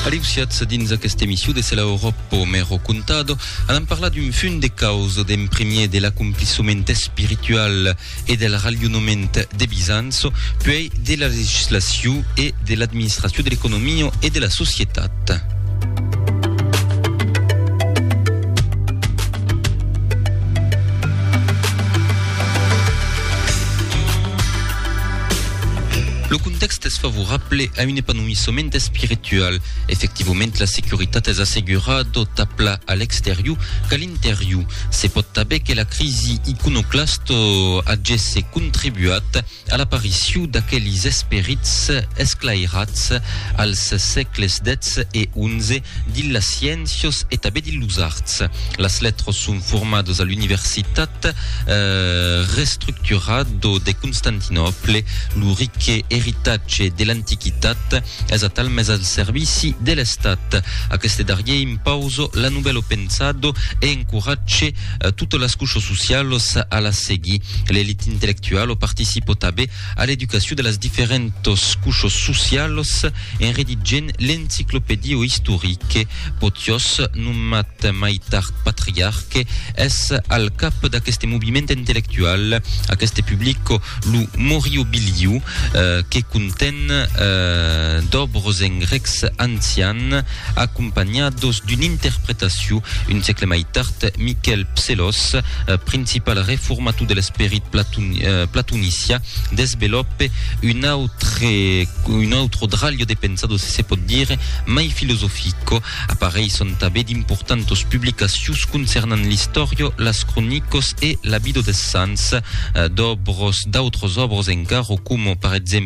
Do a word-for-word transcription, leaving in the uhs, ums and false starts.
Aliusiats dins aquesta emissió de la Europa Mero Contado han parlat d'un fin de causa d'un premier de l'accomplissement spiritual et del rallonnement de Bizanzo, puis de la legislació et de l'administració de l'economia et de la societat. Le contexte est favorable à un épanouissement spirituel. Effectivement, la sécurité est assurée tant à l'extérieur qu'à l'intérieur. C'est pour savoir que la crise iconoclaste a déjà contribué à l'apparition d'aquells espérits esclairats als segles dez et onze de la sciences et també de les arts. Les lettres sont formées à l'université euh, restructurado de Constantinople, le riche héritage de l'antiquitat és a tal més al servici de l'Estat. Aquest darrer impausa la nouvelle pensado e encoratge uh, totes les couches socials a la seguir. L'élite intellectuelle participa també a l'educació de les diferents couches socials en redigent l'enciclopèdia historique. Potios, nomat mai tard patriarque, és al cap d'aquest moviment intel·lectual. Aquest publica lo Moriobiliu, uh, que contén euh, d'obres en grecs ancians accompagnados d'une interprétation un segle mai tard. Miquel Psellos, euh, principal réformateur de l'esprit platon, euh, platonicien, développe une autre une autre draglio de pensado, si se pot dire, mai philosophico. Appareil sont també d'importantes publicacions concernant l'histoire, les chroniques et la vida des sants, euh, d'obres d'autres obres encara, comme par exemple